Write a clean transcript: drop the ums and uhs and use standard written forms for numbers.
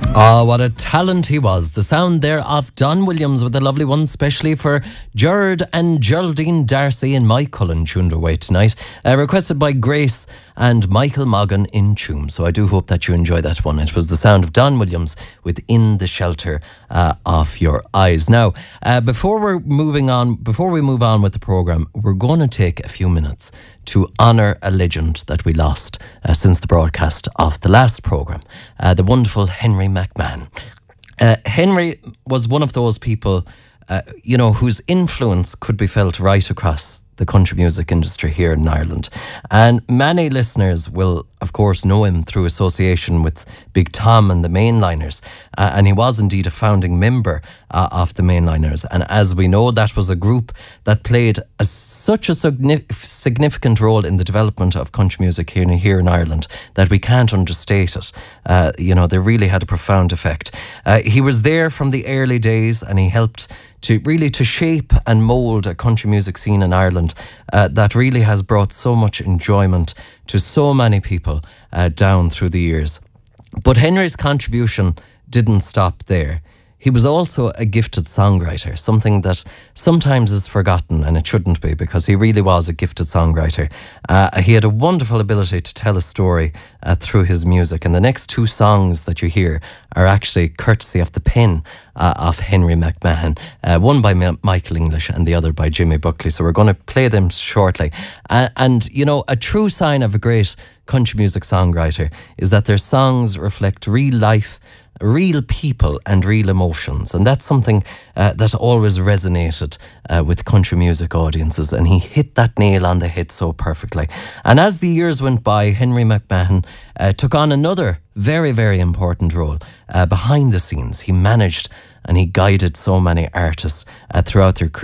Ah, what a talent he was. The sound there of Don Williams with a lovely one, especially for Gerard and Geraldine Darcy in My Cullen tuned away tonight. Requested by Grace and Michael Moggan in Tuam. So I do hope that you enjoy that one. It was the sound of Don Williams with In the Shelter of Your Eyes. Now, before we move on with the programme, we're going to take a few minutes to honour a legend that we lost since the broadcast of the last programme, the wonderful Henry McMahon. Henry was one of those people, whose influence could be felt right across the country music industry here in Ireland. And many listeners will, of course, know him through association with Big Tom and the Mainliners. And he was indeed a founding member of the Mainliners. And as we know, that was a group that played such a significant role in the development of country music here in Ireland that we can't understate it. They really had a profound effect. He was there from the early days, and he helped to shape and mould a country music scene in Ireland that really has brought so much enjoyment to so many people down through the years. But Henry's contribution didn't stop there. He was also a gifted songwriter, something that sometimes is forgotten, and it shouldn't be, because he really was a gifted songwriter. He had a wonderful ability to tell a story through his music, and the next two songs that you hear are actually courtesy of the pen of Henry McMahon, one by Michael English and the other by Jimmy Buckley. So we're going to play them shortly. And a true sign of a great country music songwriter is that their songs reflect real life, real people and real emotions, and that's something that always resonated with country music audiences, and he hit that nail on the head so perfectly. And as the years went by, Henry McMahon took on another very, very important role behind the scenes. He managed and he guided so many artists throughout their career.